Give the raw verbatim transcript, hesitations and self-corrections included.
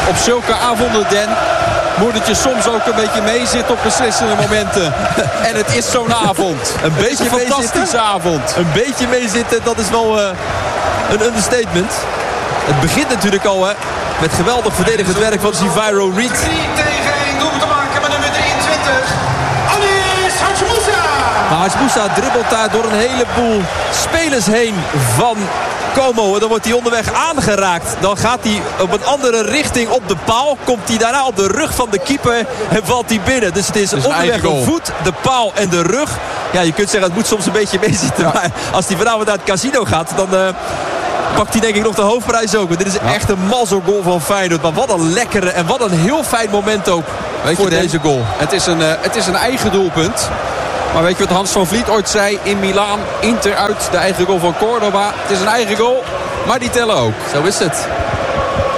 op zulke avonden, Dan, moet het je soms ook een beetje meezitten op beslissende momenten. En het is zo'n avond. Een beetje een fantastische avond. Een beetje meezitten, dat is wel uh, een understatement. Het begint natuurlijk al hè, met geweldig verdedigend werk van Zivairo Reed. drie tegen één doelpunt te maken met nummer drieëntwintig. Anis Hachimoussa. Hachimoussa dribbelt daar door een heleboel spelers heen van Como. En dan wordt hij onderweg aangeraakt. Dan gaat hij op een andere richting op de paal. Komt hij daarna op de rug van de keeper en valt hij binnen. Dus het is dus onderweg een voet, de paal en de rug. Ja, je kunt zeggen het moet soms een beetje meezitten. Ja. Maar als hij vanavond naar het casino gaat, dan uh, pakt hij denk ik nog de hoofdprijs ook. Want dit is ja. echt een mazzelgoal van Feyenoord. Maar wat een lekkere en wat een heel fijn moment ook Weet voor je, deze goal. Het is, een, uh, het is een eigen doelpunt. Maar weet je wat Hans van Vliet ooit zei in Milaan? Inter uit, de eigen goal van Cordoba. Het is een eigen goal, maar die tellen ook. Zo is het.